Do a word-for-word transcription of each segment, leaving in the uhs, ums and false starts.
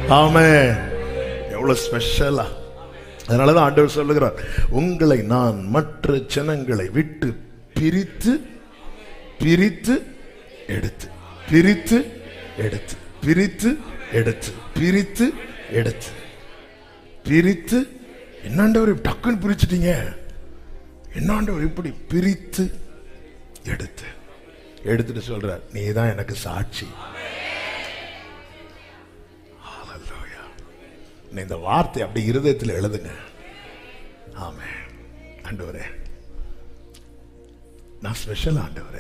ஆமென். எவ்வளவு ஸ்பெஷலா. அதனாலதான் ஆண்டவர் சொல்லுகிறார், உங்களை நான் மற்ற ஜனங்களை விட்டு பிரித்து பிரித்து எடுத்து பிரித்து எடுத்து பிரித்து எடுத்து பிரித்து எடுத்து பிரித்து. என்னாண்டவர் டக்குன்னு பிரிச்சுட்டீங்க, என்னாண்டவர் இப்படி பிரித்து எடுத்து எடுத்துட்டு சொல்றார், நீ தான் எனக்கு சாட்சி. ஹல்லேலூயா. இந்த வார்த்தை அப்படி இருதயத்தில் எழுதுங்க. ஆமென். ஆண்டவரே நான் ஸ்பெஷல். ஆண்டவரே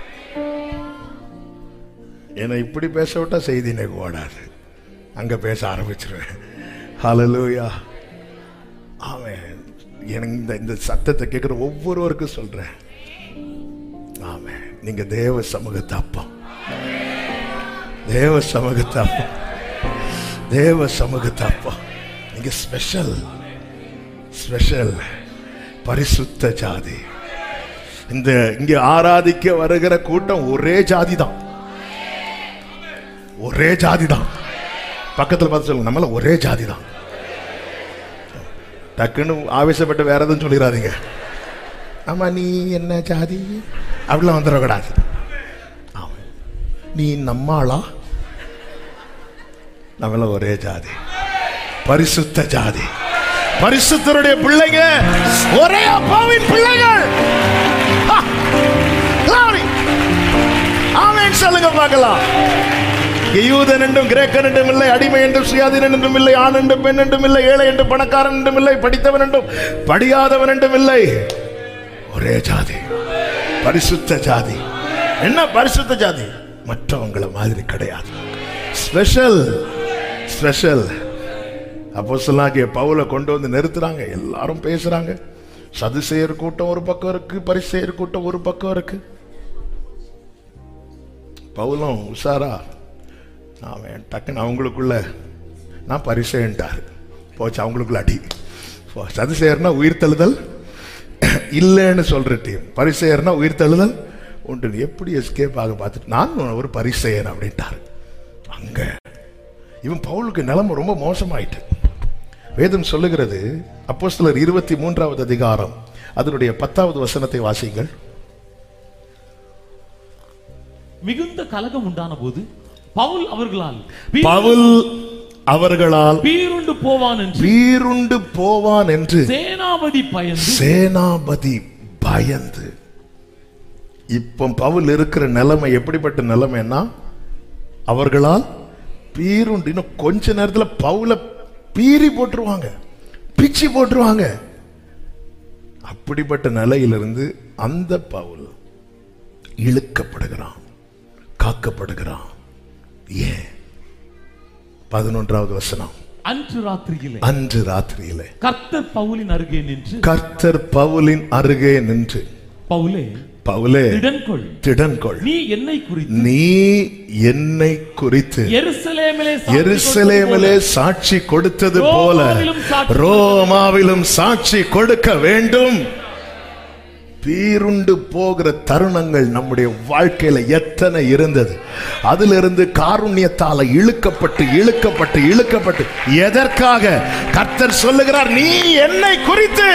என்னை இப்படி பேச விட்டா செய்தி எனக்கு ஓடாது, அங்க பேச ஆரம்பிச்சிருவேன். ஹல்லேலூயா. ஆமென். எனக்கு இந்த இந்த சத்தத்தை கேட்கிற ஒவ்வொருவருக்கும் சொல்றேன், ஆமென், நீங்க தேவ சமூகத்தை அப்பம், தேவ சமூகத்தை அப்பம், தேவ சமூகத்தை அப்பம். நீங்க ஸ்பெஷல், ஸ்பெஷல், பரிசுத்த ஜாதி. இந்த இங்க ஆராதிக்க வருகிற கூட்டம் ஒரே ஜாதி தான், ஒரே ஜாதி தான். பக்கத்தில் பார்த்து சொல்லுங்க, நம்மள ஒரே ஜாதி தான். டக்குன்னு ஆவேசப்பட்டு வேற எதுவும் சொல்லிடாதீங்க. ஆமா நீ என்ன ஜாதி அப்படிலாம் வந்துடக்கூடாது. நீ நம்மாளா? நம்மள ஒரே ஜாதி, பரிசுத்த ஜாதி, பரிசுத்தருடைய பிள்ளைங்க, ஒரே அப்பாவின் பிள்ளைகள். ஆமென் சொல்லுங்க பார்க்கலாம். யூதன் என்றும் கிரேக்கன் என்றும் இல்லை, அடிமை என்றும் சுயாதீனன் என்றும் இல்லை, ஆண் என்றும் பெண் என்றும் இல்லை, ஏழை என்றும் பணக்காரன் என்றும் இல்லை, படித்தவன் என்றும் படியாதவன் என்றும் இல்லை, ஒரே ஜாதி, பரிசுத்த ஜாதி. என்ன பரிசுத்த ஜாதி? மற்றவங்கள மாதிரி கிடையாது, ஸ்பெஷல், ஸ்பெஷல். அப்போஸ்தலனாகிய பவுலை கொண்டு வந்து நிறுத்துறாங்க, எல்லாரும் பேசுறாங்க. சதுசேயர் கூட்டம் ஒரு பக்கம் இருக்கு, பரிசேயர் கூட்டம் ஒரு பக்கம் இருக்கு. பவுலும் உஷாரா, அவன் டக்குன்னு அவங்களுக்குள்ள நான் பரிசேன்ட்டார் போச்சு, அவங்களுக்குள்ள அடி. சதுசேயர்னா உயிர் தழுதல் இல்லைன்னு சொல்ற டீம், பரிசேயர்னா உயிர் தழுதல் உண்டு. எப்படி எஸ்கேப் ஆக பார்த்துட்டு நான் ஒரு பரிசேயன் அப்படின்ட்டார். அங்க இவன் பவுலுக்கு நிலைமை ரொம்ப மோசமாயிட்டு. வேதம் சொல்லுகிறது, அப்போஸ்தலர் இருபத்தி மூன்றாவது அதிகாரம் அதனுடைய பத்தாவது வசனத்தை வாசிங்கள். மிகுந்த கலகம் உண்டான போது பவுல் அவர்களால் பவுல் அவர்களால் பீருண்டு போவான் என்று பீருண்டு போவான் என்று சேனாபதி பயந்து சேனாபதி பயந்து. இப்போ பவுல் இருக்கிற நிலைமை எப்படிப்பட்ட நிலைமைன்னா, அவர்களால் பீருண்டு, இன்னும் கொஞ்ச நேரத்தில் பவுல பீறி போட்டுருவாங்க, பிச்சு போட்டுருவாங்க. அப்படிப்பட்ட நிலையிலிருந்து அந்த பவுல் இழுக்கப்படுகிறான், காக்கப்படுகிறான். ஏன்? பதினொன்றாவது வசனம். அன்று ராத்திரியிலே அன்று ராத்திரியிலே கர்த்தர் பவுலின் அருகே நின்று கர்த்தர் பவுலின் அருகே நின்று பவுலே பவுலே திடன்கொள் திடன்கொள் நீ என்னை குறித்து நீ என்னை குறித்து எருசலேமிலே எருசலேமிலே சாட்சி கொடுத்தது போல ரோமாவிலும் சாட்சி கொடுக்க வேண்டும். பீருண்டு போகிற தருணங்கள் நம்முடைய வாழ்க்கையில எத்தனை இருந்தது. அதிலிருந்து காருண்யத்தால இழுக்கப்பட்டு இழுக்கப்பட்டு இழுக்கப்பட்டு எதற்காக? கர்த்தர் சொல்லுகிறார், நீ என்னை குறித்து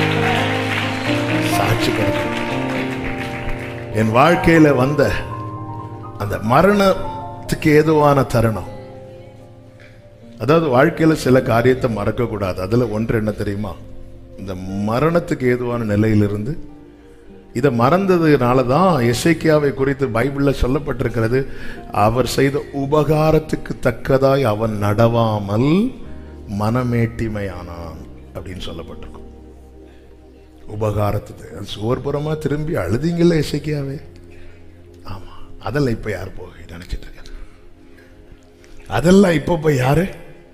சாட்சி கொடுக்க. என் வாழ்க்கையில வந்த அந்த மரணத்துக்கு ஏதுவான தருணம், அதாவது வாழ்க்கையில சில காரியத்தை மறக்க கூடாது. அதுல ஒன்று என்ன தெரியுமா? இந்த மரணத்துக்கு ஏதுவான நிலையிலிருந்து இதை மறந்ததுனாலதான் எசேக்கியாவை குறித்து பைபிள்ல சொல்லப்பட்டிருக்கிறது, அவர் செய்த உபகாரத்துக்கு தக்கதாய் அவன் நடவாமல் மனமேட்டிமையானான் அப்படின்னு சொல்லப்பட்டிருக்கும். உபகாரத்துக்கு சோர்புறமா திரும்பி அழுதிங்கல்ல எசேக்கியாவே. ஆமா, அதெல்லாம் இப்ப யார் போய் நினைச்சிட்டு இருக்க? அதெல்லாம் இப்ப போய் யாரு?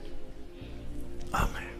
ஆமா,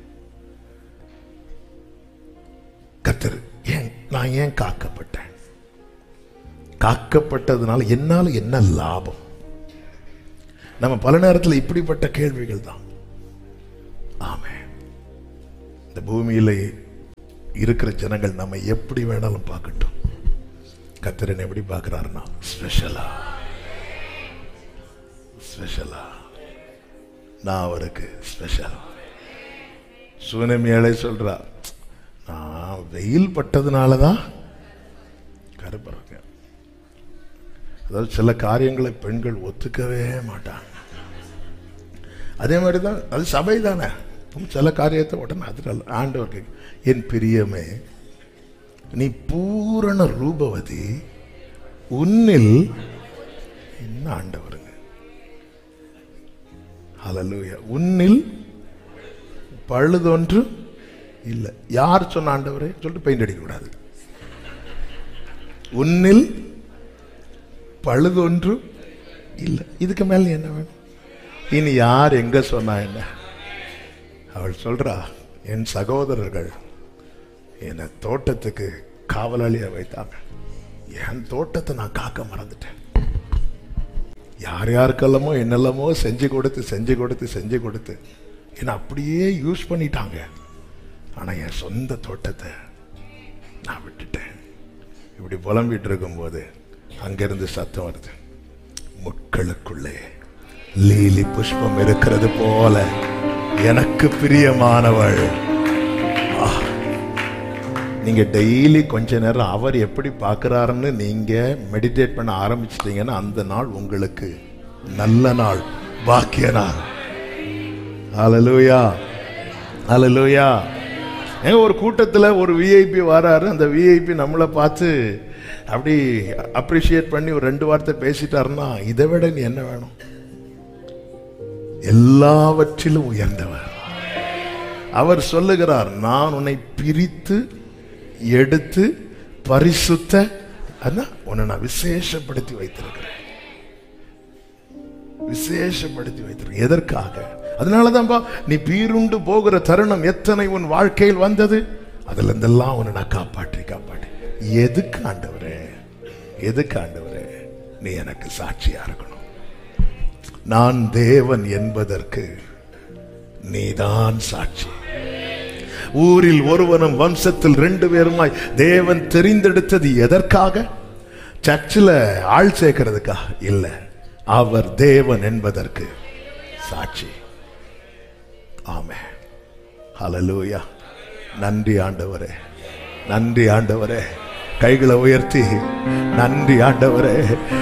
கர்த்தர் ஏன் நான் ஏன் காக்கப்பட்டேன்? காக்கப்பட்டதுனால என்னால என்ன லாபம்? நம்ம பல நேரத்தில் இப்படிப்பட்ட கேள்விகள் தான். ஆமென். இந்த பூமியில இருக்கிற ஜனங்கள் நம்ம எப்படி வேணாலும் பார்க்கட்டும், கர்த்தர் எப்படி பார்க்கிறாருன்னா ஸ்பெஷலா, ஸ்பெஷலா. நான் அவருக்கு ஸ்பெஷல். சூனமியாலே சொல்றா, நான் வெயில் பட்டதுனாலதான் கருப்பறங்க. அதாவது சில காரியங்களை பெண்கள் ஒத்துக்கவே மாட்டாங்க. அதே மாதிரிதான் அது சபை தானே. சில காரியத்தை உடனே அது ஆண்டவருக்கு, என் பிரியமே நீ பூரண ரூபவதி, உன்னில் என்ன ஆண்டவருங்க, ஹல்லேலூயா, உன்னில் பழுதொன்று இல்லை. யார் சொன்ன ஆண்டவரே சொல்லிட்டு பெயிண்ட் அடிக்க கூடாது. உன்னில் பழுதொன்று இல்லை. இதுக்கு மேல என்ன வேணும்? இனி யார் எங்க சொன்னா என்ன? அவள் சொல்றா, என் சகோதரர்கள் என்னை தோட்டத்துக்கு காவலாளியா வைத்தாங்க, என் தோட்டத்தை நான் காக்க மறந்துட்டேன். யார் யாருக்கெல்லாமோ என்னெல்லாமோ செஞ்சு கொடுத்து செஞ்சு கொடுத்து செஞ்சு கொடுத்து என்னை அப்படியே யூஸ் பண்ணிட்டாங்க. ஆனா என் சொந்த தோட்டத்தை நான் விட்டுட்டேன். இப்படி புலம்பிட்டு இருக்கும்போது அங்கிருந்து சத்தம் வருது, முட்களுக்குள்ளே லீலி புஷ்பம் இருக்கிறது போல எனக்கு பிரியமானவள். நீங்க டெய்லி கொஞ்ச நேரம் அவர் எப்படி பார்க்கிறாருன்னு நீங்க மெடிடேட் பண்ண ஆரம்பிச்சிட்டீங்கன்னா அந்த நாள் உங்களுக்கு நல்ல நாள், பாக்கிய நாள். ஹல்லேலூயா, ஹல்லேலூயா. ஏங்க ஒரு கூட்டத்தில் ஒரு விஐபி வராரு, அந்த விஐபி நம்மளை பார்த்து அப்படி அப்ரிஷியேட் பண்ணி ஒரு ரெண்டு வார்த்தை பேசிட்டாருன்னா இதை விட நீ என்ன வேணும்? எல்லாவற்றிலும் உயர்ந்தவர் அவர் சொல்லுகிறார், நான் உன்னை பிரித்து எடுத்து பரிசுத்த உன்னை நான் விசேஷப்படுத்தி வைத்திருக்கிறேன், விசேஷப்படுத்தி வைத்திருக்கிறேன். எதற்காக? அதனாலதான்பா நீ பீருண்டு போகிற தருணம் எத்தனை உன் வாழ்க்கையில் வந்தது, அதுல இருந்தெல்லாம் உன்னை நான் காப்பாற்றி காப்பாற்றி. எதுக்கு ஆண்டவரே, எதுக்கு ஆண்டவரே? நீ எனக்கு சாட்சியா இருக்கணும். நான் தேவன் என்பதற்கு நீதான் சாட்சி. ஊரில் ஒருவனும் வம்சத்தில் ரெண்டு பேருமாய் தேவன் தெரிந்தெடுத்தது எதற்காக? சர்ச்சில் ஆள் சேர்க்கிறதுக்கா? இல்ல, அவர் தேவன் என்பதற்கு சாட்சி. ஆமென், ஹல்லேலூயா. நன்றி ஆண்டவரே, நன்றி ஆண்டவரே. கைகளை உயர்த்தி நன்றி ஆண்டவரே.